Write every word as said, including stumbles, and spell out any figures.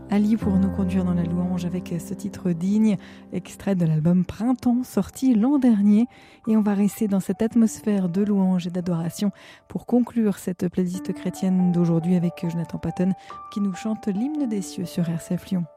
Ali pour nous conduire dans la louange avec ce titre digne, extrait de l'album Printemps sorti l'an dernier. Et on va rester dans cette atmosphère de louange et d'adoration pour conclure cette playlist chrétienne d'aujourd'hui avec Jonathan Patton qui nous chante l'hymne des cieux sur R C F Lyon.